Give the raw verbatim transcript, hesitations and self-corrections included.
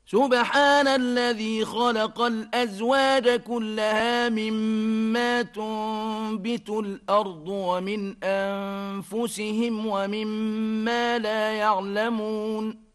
سبحان الذي خلق الأزواج كلها مما تنبت الأرض ومن أنفسهم ومما لا يعلمون